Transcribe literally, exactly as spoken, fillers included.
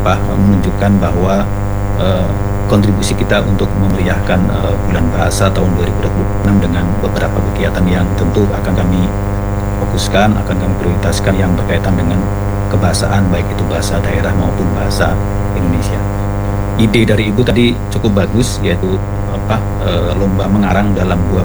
apa menunjukkan bahwa uh, kontribusi kita untuk memeriahkan uh, Bulan Bahasa tahun dua ribu dua puluh enam dengan beberapa kegiatan yang tentu akan kami fokuskan, akan kami prioritaskan yang berkaitan dengan kebahasaan, baik itu bahasa daerah maupun bahasa Indonesia. Ide dari Ibu tadi cukup bagus, yaitu apa e, lomba mengarang dalam dua